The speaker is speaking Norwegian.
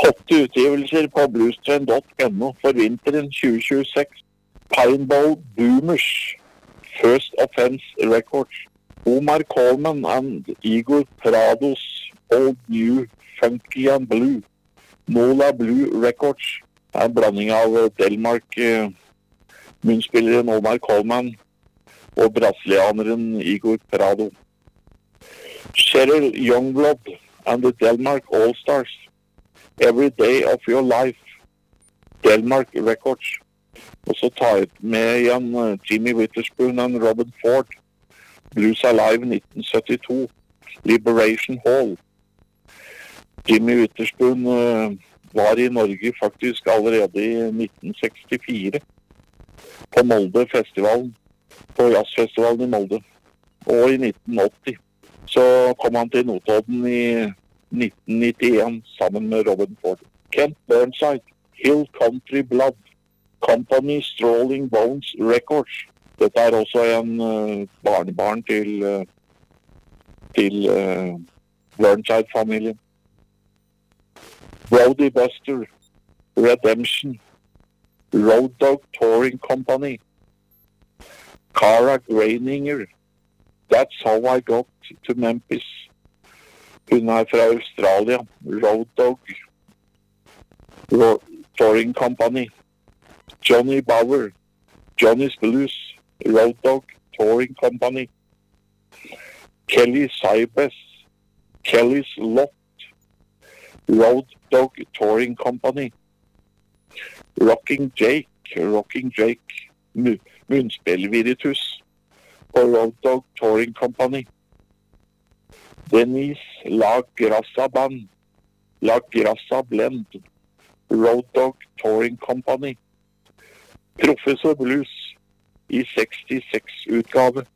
8 utgivelser på bluestrand.no for vinteren 2026. Pineball Boomers, First Offense Records. Omar Coleman and Igor Prados, Old New, Funky and Blue. Mola Blue Records. En blanding av Delmark-munnspilleren Omar Coleman og brasilianeren Igor Prado. Cheryl Youngblood and the Delmark All-Stars. Every Day of Your Life. Delmark Records. Og så tar jeg med igjen Jimmy Witherspoon og Robin Ford. Blues Alive 1972. Liberation Hall. Jimmy Witherspoon var i Norge faktisk allerede i 1964 på Molde Festivalen, på jazzfestivalen i Molde. Og i 1980 så kom han til Notodden i 1991 sammen med Robin Ford. Kent Burnside, Hill Country Blood, Company Strolling Bones Records. Dette er også en barnebarn til Burnside-familien. Brody Buster, Redemption, Road Dog Touring Company, Cara Graininger, That's How I Got to Memphis. Hun er fra Australia, Road Dog Touring Company. Johnny Bauer, Johnny's Blues, Road Dog Touring Company. Kelly Sybes, Kelly's Lot, Road Dog Touring Company. Rocking Jake, munnspillviritus på Road Dog Touring Company. Denise La Grassa Blend, Road Dog Touring Company. Professor Blues i 66 utgave.